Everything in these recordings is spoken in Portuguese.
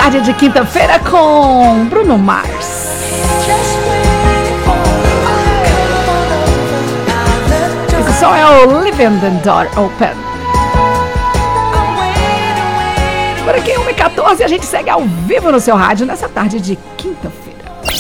tarde de quinta-feira com Bruno Mars. Esse som é o Leaving the Door Open. Por aqui, 1h14, a gente segue ao vivo no seu rádio nessa tarde de quinta-feira.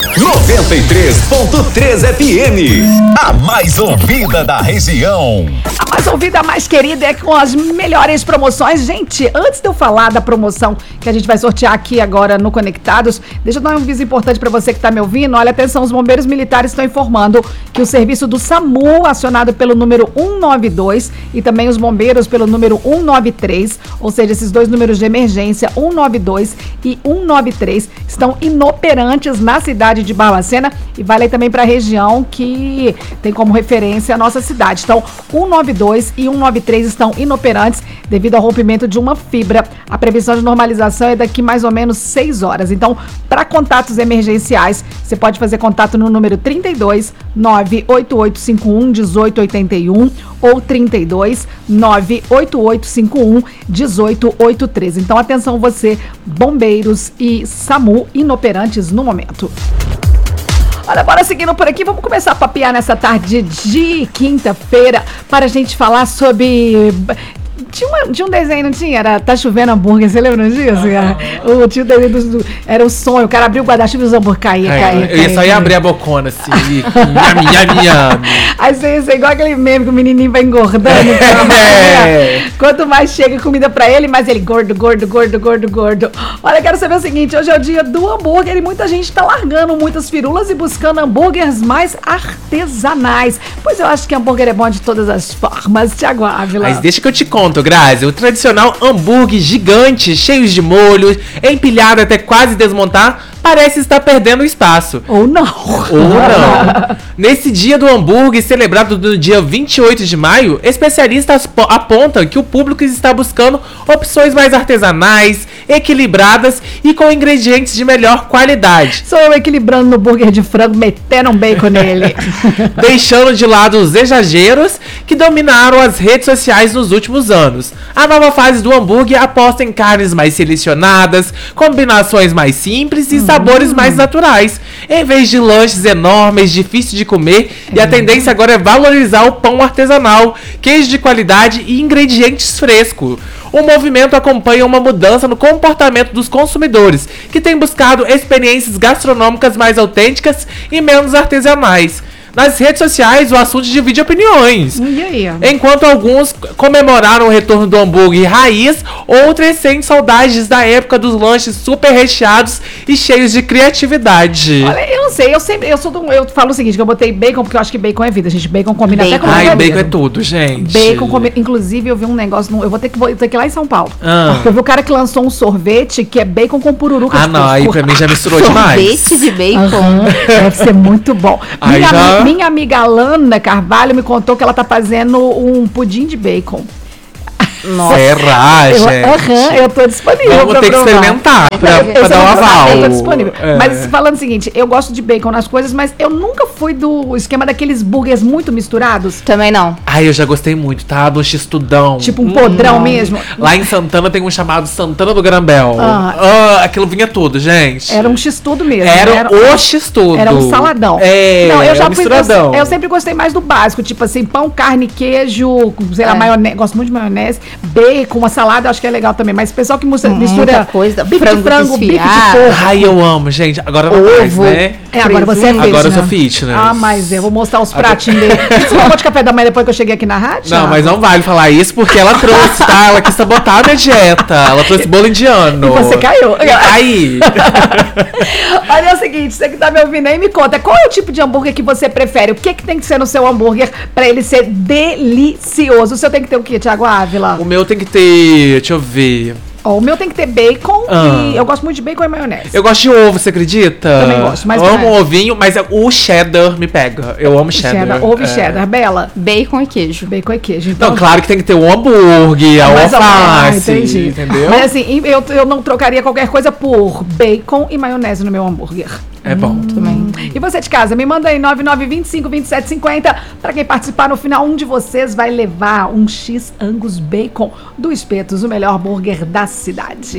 93.3 FM, a mais ouvida da região. A mais ouvida, a mais querida é com as melhores promoções. Gente, antes de eu falar da promoção que a gente vai sortear aqui agora no Conectados, deixa eu dar um aviso importante para você que está me ouvindo. Olha, atenção, os bombeiros militares estão informando que o serviço do SAMU, acionado pelo número 192, e também os bombeiros pelo número 193, ou seja, esses dois números de emergência, 192 e 193, estão inoperantes na cidade de Barbacena, e vale também para a região que tem como referência a nossa cidade. Então, 192 e 193 estão inoperantes devido ao rompimento de uma fibra. A previsão de normalização é daqui mais ou menos 6 horas. Então, para contatos emergenciais, você pode fazer contato no número 32 98851 1881 ou 32 98851 1883. Então, atenção você, bombeiros e SAMU inoperantes no momento. Olha, bora seguindo por aqui, vamos começar a papear nessa tarde de quinta-feira para a gente falar sobre... Tinha um desenho, não tinha? Era Tá Chovendo Hambúrguer, você lembra disso? Tinha o desenho era o sonho, o cara abriu o guarda-chuva e os hambúrguer caía. Eu só ia abrir a bocona assim, yami. Aí você é igual aquele meme que o menininho vai engordando. Quanto mais chega comida pra ele, mais ele gordo. Olha, quero saber o seguinte, hoje é o dia do hambúrguer e muita gente tá largando muitas firulas e buscando hambúrgueres mais artesanais. Pois eu acho que hambúrguer é bom de todas as formas, Thiago Ávila. Mas deixa que eu te conto, Grazi, o tradicional hambúrguer gigante, cheios de molho, empilhado até quase desmontar, parece estar perdendo espaço. Ou não. Nesse dia do hambúrguer, celebrado no dia 28 de maio, especialistas apontam que o público está buscando opções mais artesanais, equilibradas e com ingredientes de melhor qualidade. Sou eu equilibrando no hambúrguer de frango, metendo um bacon nele. Deixando de lado os exageros que dominaram as redes sociais nos últimos anos. A nova fase do hambúrguer aposta em carnes mais selecionadas, combinações mais simples e sabores mais naturais, em vez de lanches enormes, difíceis de comer, e a tendência agora é valorizar o pão artesanal, queijo de qualidade e ingredientes frescos. O movimento acompanha uma mudança no comportamento dos consumidores, que têm buscado experiências gastronômicas mais autênticas e menos artesanais. Nas redes sociais, o assunto divide opiniões. E aí? Enquanto alguns comemoraram o retorno do hambúrguer raiz, outros sentem saudades da época dos lanches super recheados e cheios de criatividade. Olha, eu não sei, eu falo o seguinte, que eu botei bacon porque eu acho que bacon é vida, gente. Bacon combina até com bacon é tudo, gente. Bacon combina, inclusive eu vi um negócio, eu vou ter que ir lá em São Paulo. Porque eu vi o cara que lançou um sorvete que é bacon com pururuca. Não, aí pra mim já misturou demais. Sorvete de bacon. Deve ser muito bom. Minha amiga Alana Carvalho me contou que ela tá fazendo um pudim de bacon. Nossa, gente. Eu tô disponível. Vamos ter que experimentar pra dar um aval. Eu tô disponível. Mas falando o seguinte, eu gosto de bacon nas coisas, mas eu nunca fui do esquema daqueles burgers muito misturados. Também não. Eu já gostei muito, tá? Do x-tudão. Tipo um podrão mesmo. Lá em Santana tem um chamado Santana do Grambel. Aquilo vinha tudo, gente. Era um x-tudo mesmo. Era o x-tudo. Era um saladão. Não, eu já misturadão. Eu sempre gostei mais do básico, tipo assim, pão, carne, queijo, sei lá, maionese. Gosto muito de maionese. Bacon, uma salada, eu acho que é legal também. Mas o pessoal que mistura coisa, bife de frango, bife de porco. Eu amo, gente. Agora não mais, né? Agora você é fitness. Agora eu sou fitness. Mas eu vou mostrar os pratinhos dele. Você tomou de café da manhã depois que eu cheguei aqui na rádio? Não, mas não vale falar isso porque ela trouxe, tá? Ela quis sabotar a minha dieta. Ela trouxe bolo indiano. E você caiu. Aí. Olha, é o seguinte, você que tá me ouvindo aí, me conta, qual é o tipo de hambúrguer que você prefere? O que tem que ser no seu hambúrguer pra ele ser delicioso? O seu tem que ter o quê, Thiago Ávila? O meu tem que ter, deixa eu ver... O meu tem que ter bacon e eu gosto muito de bacon e maionese. Eu gosto de ovo, você acredita? Também gosto, mas eu amo ovinho, mas o cheddar me pega. Eu amo cheddar. Ovo e cheddar. Bela? Bacon e queijo. Bacon e queijo. Então, não, claro que tem que ter o hambúrguer, a alface, entendi. Entendeu? Mas assim, eu não trocaria qualquer coisa por bacon e maionese no meu hambúrguer. É bom também. E você de casa, me manda aí 99252750. Pra quem participar no final, um de vocês vai levar um X Angus Bacon do Espetos, o melhor hambúrguer da cidade.